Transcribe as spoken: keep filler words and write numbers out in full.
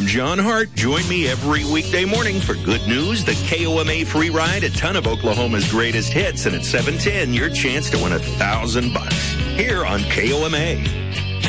I'm John Hart. Join me every weekday morning for good news, the K O M A free ride, a ton of Oklahoma's greatest hits, and at seven ten, your chance to win a thousand bucks here on K O M A.